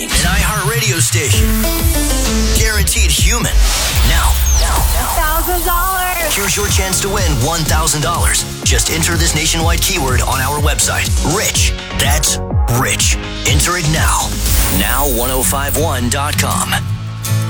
An iHeartRadio station. Guaranteed human. Now. $1,000. Here's your chance to win $1,000. Just enter this nationwide keyword on our website. Rich. That's rich. Enter it now. Now1051.com.